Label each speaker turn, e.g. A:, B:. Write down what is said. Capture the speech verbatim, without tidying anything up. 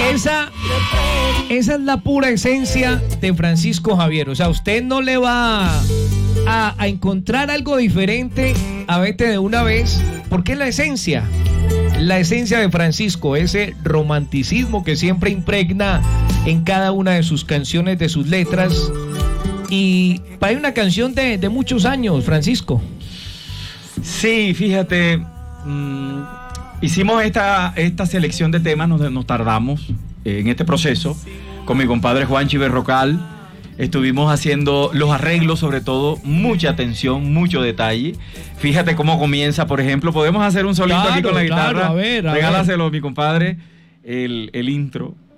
A: esa, esa es la pura esencia de Francisco Javier. O sea, usted no le va a, a encontrar algo diferente a Vete de una vez, porque es la esencia. La esencia de Francisco, ese romanticismo que siempre impregna en cada una de sus canciones, de sus letras. Y para una canción de, de muchos años, Francisco.
B: Sí, fíjate, mmm, hicimos esta, esta selección de temas, nos, nos tardamos en este proceso con mi compadre Juanchi Berrocal. Estuvimos haciendo los arreglos, sobre todo, mucha atención, mucho detalle. Fíjate cómo comienza, por ejemplo, podemos hacer un solito
A: claro,
B: aquí con la
A: claro,
B: guitarra.
A: a ver, a
B: Regálaselo,
A: ver.
B: mi compadre, el, el intro.